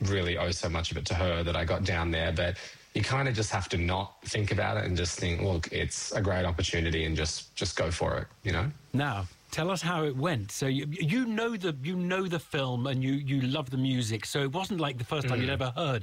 really owe so much of it to her that I got down there. But you kind of just have to not think about it and just think, look, it's a great opportunity and just go for it, you know? Now, tell us how it went. So you know the film and you love the music, so it wasn't like the first time you'd ever heard